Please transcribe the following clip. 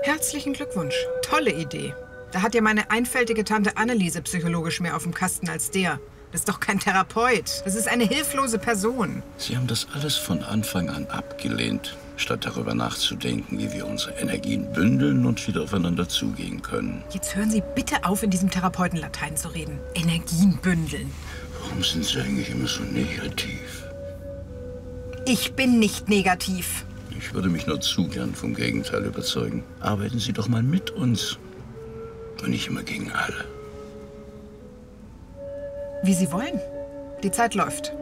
Herzlichen Glückwunsch. Tolle Idee. Da hat ja meine einfältige Tante Anneliese psychologisch mehr auf dem Kasten als der. Das ist doch kein Therapeut. Das ist eine hilflose Person. Sie haben das alles von Anfang an abgelehnt, statt darüber nachzudenken, wie wir unsere Energien bündeln und wieder aufeinander zugehen können. Jetzt hören Sie bitte auf, in diesem Therapeutenlatein zu reden. Energien bündeln. Warum sind Sie eigentlich immer so negativ? Ich bin nicht negativ. Ich würde mich nur zu gern vom Gegenteil überzeugen. Arbeiten Sie doch mal mit uns. Und nicht immer gegen alle. Wie Sie wollen. Die Zeit läuft.